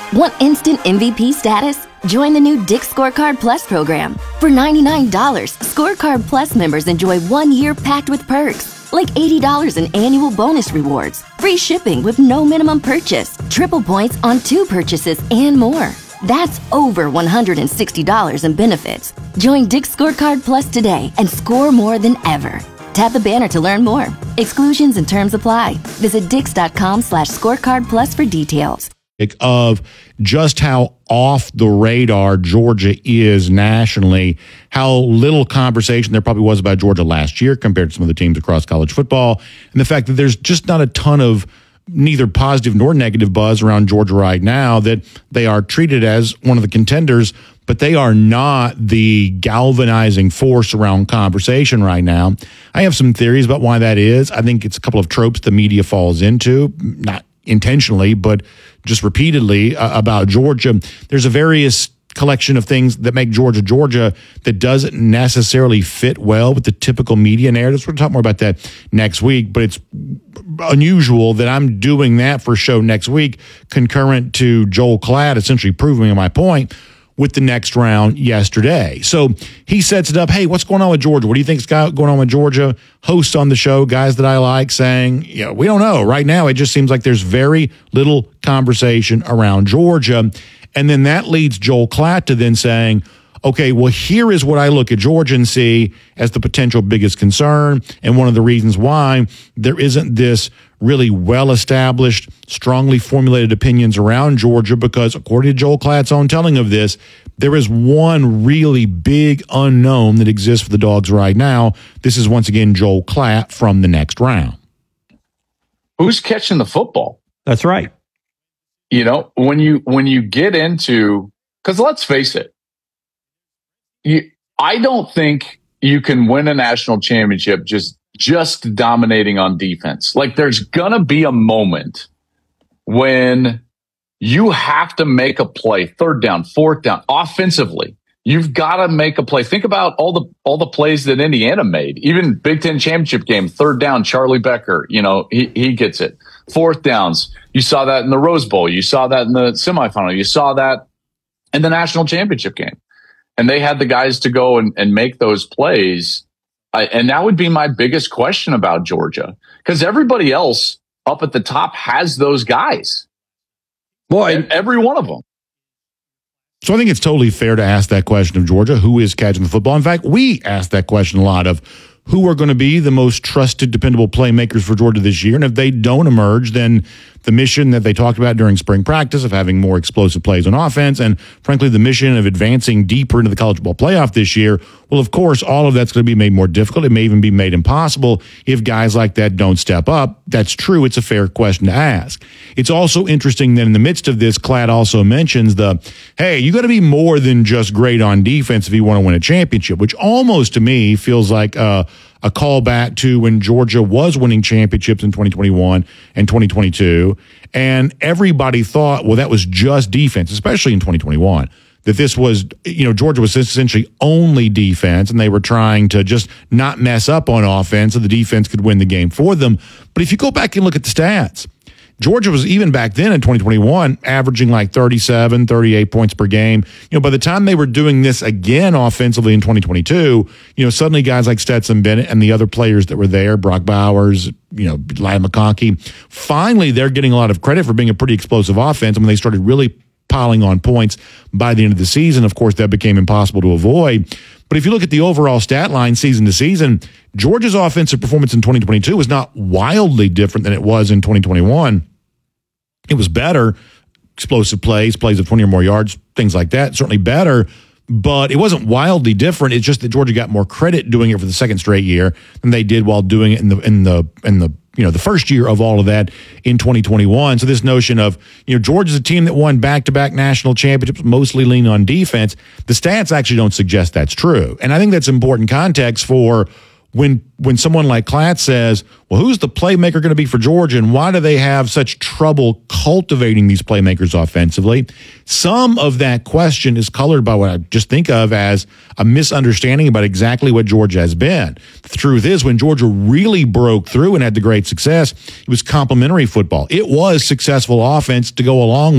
Want instant MVP status? Join the new Dick's Scorecard Plus program. For $99, Scorecard Plus members enjoy 1 year packed with perks, like $80 in annual bonus rewards, free shipping with no minimum purchase, triple points on 2 purchases, and more. That's over $160 in benefits. Join Dick's Scorecard Plus today and score more than ever. Tap the banner to learn more. Exclusions and terms apply. Visit dix.com/scorecardplus for details. Of just how off the radar Georgia is nationally, how little conversation there probably was about Georgia last year compared to some of the teams across college football, and the fact that there's just not a ton of neither positive nor negative buzz around Georgia right now, that they are treated as one of the contenders, but they are not the galvanizing force around conversation right now. I have some theories about why that is. I think it's a couple of tropes the media falls into, not intentionally, but just repeatedly about Georgia. There's a various collection of things that make Georgia Georgia that doesn't necessarily fit well with the typical media narratives. We're going to talk more about that next week, but it's unusual that I'm doing that for a show next week concurrent to Joel Klatt essentially proving my point with the next round yesterday. So he sets it up. Hey, what's going on with Georgia? What do you think's going on with Georgia? Hosts on the show, guys that I like, saying, we don't know. Right now, it just seems like there's very little conversation around Georgia. And then that leads Joel Klatt to then saying, okay, well, here is what I look at Georgia and see as the potential biggest concern, and one of the reasons why there isn't this really well-established, strongly formulated opinions around Georgia, because according to Joel Klatt's own telling of this, there is one really big unknown that exists for the Dogs right now. This is once again Joel Klatt from the next round. Who's catching the football? That's right. When you get into, because let's face it, I don't think you can win a national championship just dominating on defense. Like, there's gonna be a moment when you have to make a play, 3rd down, 4th down, offensively. You've got to make a play. Think about all the plays that Indiana made. Even Big Ten championship game, 3rd down, Charlie Becker, he gets it. 4th downs, you saw that in the Rose Bowl. You saw that in the semifinal. You saw that in the national championship game. And they had the guys to go and make those plays. And that would be my biggest question about Georgia, because everybody else up at the top has those guys. Boy, every one of them. So I think it's totally fair to ask that question of Georgia, who is catching the football. In fact, we asked that question a lot of who are going to be the most trusted, dependable playmakers for Georgia this year. And if they don't emerge, then the mission that they talked about during spring practice of having more explosive plays on offense, and frankly, the mission of advancing deeper into the college football playoff this year, well, of course, all of that's going to be made more difficult. It may even be made impossible if guys like that don't step up. That's true. It's a fair question to ask. It's also interesting that in the midst of this, Klatt also mentions hey, you got to be more than just great on defense if you want to win a championship, which almost to me feels like a callback to when Georgia was winning championships in 2021 and 2022. And everybody thought, well, that was just defense, especially in 2021, that this was, Georgia was essentially only defense, and they were trying to just not mess up on offense so the defense could win the game for them. But if you go back and look at the stats, Georgia was even back then in 2021 averaging like 37, 38 points per game. By the time they were doing this again offensively in 2022, suddenly guys like Stetson Bennett and the other players that were there, Brock Bowers, Eli McConkey, finally they're getting a lot of credit for being a pretty explosive offense. I mean, they started really piling on points by the end of the season. Of course, that became impossible to avoid. But if you look at the overall stat line season to season, Georgia's offensive performance in 2022 was not wildly different than it was in 2021. It was better, explosive plays of 20 or more yards, things like that, certainly better, but it wasn't wildly different. It's just that Georgia got more credit doing it for the second straight year than they did while doing it in the first year of all of that in 2021. So this notion of, Georgia's a team that won back-to-back national championships, mostly lean on defense, the stats actually don't suggest that's true. And I think that's important context for when someone like Klatt says, well, who's the playmaker going to be for Georgia, and why do they have such trouble cultivating these playmakers offensively? Some of that question is colored by what I just think of as a misunderstanding about exactly what Georgia has been. The truth is, when Georgia really broke through and had the great success, it was complementary football. It was successful offense to go along